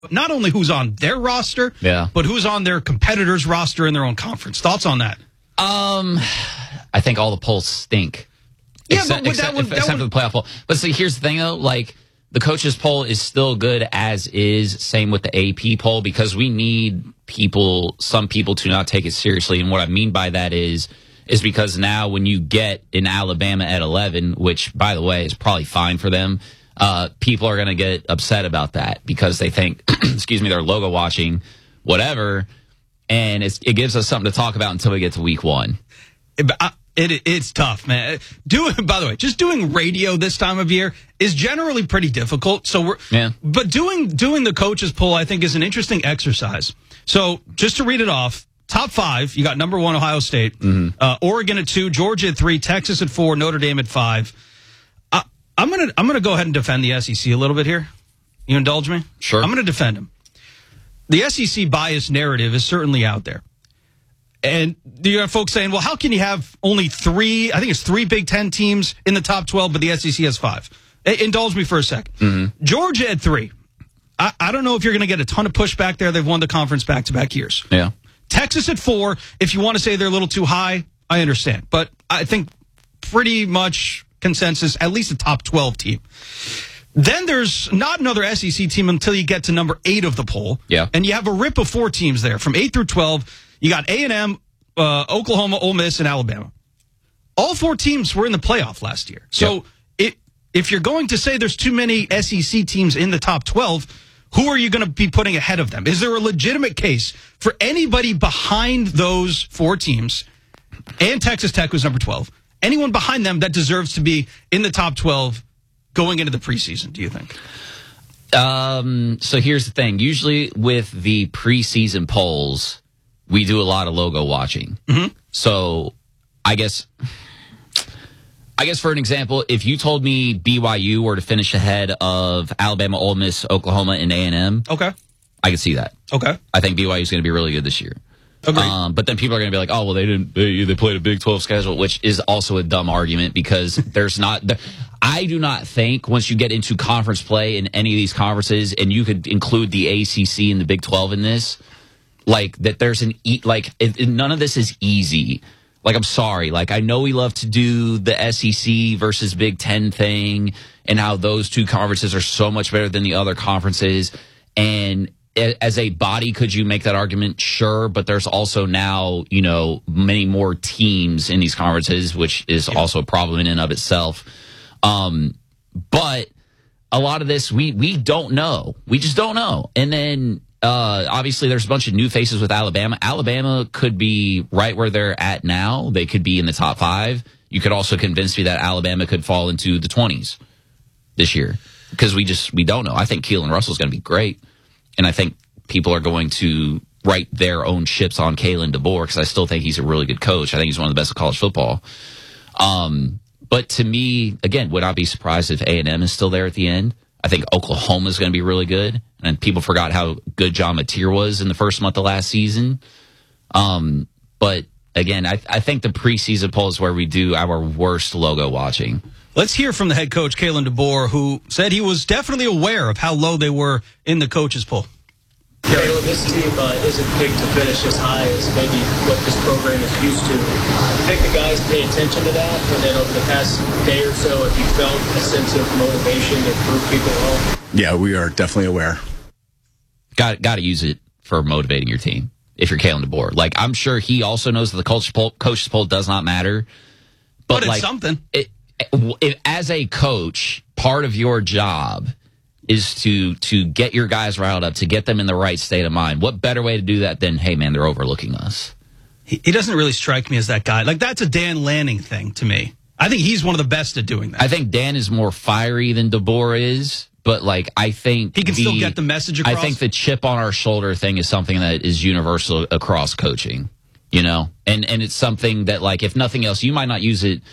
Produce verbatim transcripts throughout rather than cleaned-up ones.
not only who's on their roster, yeah. but who's on their competitors' roster in their own conference. Thoughts on that? Um, I think all the polls stink. Yeah, except, but except, that would, that except would, for the playoff poll. But see, here's the thing, though. Like, the coaches poll is still good as is. Same with the A P poll, because we need people, some people, to not take it seriously. And what I mean by that is, is because now when you get in Alabama at eleven, which, by the way, is probably fine for them, uh, people are going to get upset about that because they think, excuse me, they're logo watching, whatever. And it's, it gives us something to talk about until we get to week one. I, It, it's tough, man. Doing, by the way, just doing radio this time of year is generally pretty difficult. So we're, yeah. But doing doing the coaches poll, I think, is an interesting exercise. So just to read it off, top five, you got number one, Ohio State, mm-hmm. uh, Oregon at two, Georgia at three, Texas at four, Notre Dame at five. I, I'm gonna I'm gonna go ahead and defend the S E C a little bit here. You indulge me? Sure. I'm gonna defend them. The S E C bias narrative is certainly out there. And you have folks saying, well, how can you have only three, I think it's three Big Ten teams in the top twelve, but the S E C has five? Indulge me for a second. Mm-hmm. Georgia at three. I, I don't know if you're going to get a ton of pushback there. They've won the conference back-to-back years. Yeah. Texas at four. If you want to say they're a little too high, I understand. But I think pretty much consensus, at least a top twelve team. Then there's not another S E C team until you get to number eight of the poll. Yeah. And you have a rip of four teams there from eight through twelve. You got A and M, uh, Oklahoma, Ole Miss, and Alabama. All four teams were in the playoff last year. So yep. it, if you're going to say there's too many S E C teams in the top twelve, who are you going to be putting ahead of them? Is there a legitimate case for anybody behind those four teams, and Texas Tech was number twelve, anyone behind them that deserves to be in the top twelve going into the preseason, do you think? Um, so here's the thing. Usually with the preseason polls, we do a lot of logo watching. Mm-hmm. So I guess, I guess for an example, if you told me B Y U were to finish ahead of Alabama, Ole Miss, Oklahoma, and A and M, okay, I could see that. Okay. I think B Y U is going to be really good this year. Agreed. Um, but then people are going to be like, oh, well, they didn't, they, they played a Big twelve schedule, which is also a dumb argument because there's not, I do not think once you get into conference play in any of these conferences, and you could include the A C C and the Big twelve in this, like that there's an, e- like it, it, none of this is easy. Like, I'm sorry. Like, I know we love to do the S E C versus Big Ten thing and how those two conferences are so much better than the other conferences. And as a body, could you make that argument? Sure. But there's also now, you know, many more teams in these conferences, which is yeah. also a problem in and of itself. Um, but a lot of this, we, we don't know. We just don't know. And then, uh, obviously there's a bunch of new faces with Alabama. Alabama could be right where they're at now. They could be in the top five. You could also convince me that Alabama could fall into the twenties this year because we just, we don't know. I think Keelan Russell's going to be great. And I think people are going to write their own ships on Kalen DeBoer because I still think he's a really good coach. I think he's one of the best of college football. Um, but to me, again, would I be surprised if A and M is still there at the end? I think Oklahoma is going to be really good. And people forgot how good John Mateer was in the first month of last season. Um, but again, I, I think the preseason poll is where we do our worst logo watching. Let's hear from the head coach, Kalen DeBoer, who said he was definitely aware of how low they were in the coaches poll. Caleb, this team uh, isn't picked to finish as high as maybe what this program is used to. I think the guys pay attention to that, and then over the past day or so, have you felt a sense of motivation to prove people wrong? Yeah, we are definitely aware. Got got to use it for motivating your team if you're Kalen DeBoer. Like, I'm sure he also knows that the coaches poll, coaches poll does not matter. But, but it's like, something. It, it, as a coach, part of your job is to to get your guys riled up, to get them in the right state of mind. What better way to do that than, hey, man, they're overlooking us? He, he doesn't really strike me as that guy. Like, that's a Dan Lanning thing to me. I think he's one of the best at doing that. I think Dan is more fiery than DeBoer is, but, like, I think he can the, still get the message across. I think the chip on our shoulder thing is something that is universal across coaching, you know? And, and it's something that, like, if nothing else, you might not use it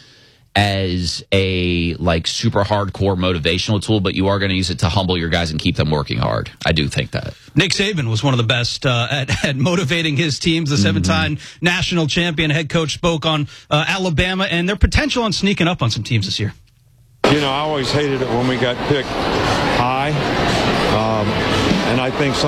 as a like super hardcore motivational tool, but you are going to use it to humble your guys and keep them working hard. I do think that. Nick Saban was one of the best uh, at, at motivating his teams. The mm-hmm. seven-time national champion head coach spoke on uh, Alabama and their potential on sneaking up on some teams this year. You know, I always hated it when we got picked high, um, and I I think